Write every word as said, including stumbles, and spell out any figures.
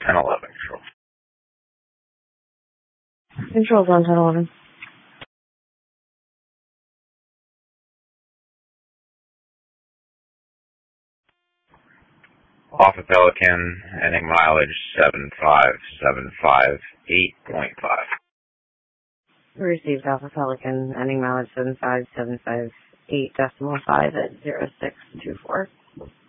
ten eleven, control. Control's on ten eleven. Off of Pelican, ending mileage seven five seven five eight point five. Received Alpha Pelican, ending mileage seven five seven five eight decimal five at zero six two four.